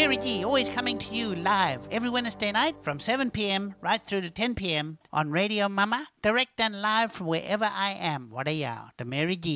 Mary G, always coming to you live every Wednesday night from 7 p.m. right through to 10 p.m. on Radio Mama, direct and live from wherever I am. What are you? The Mary G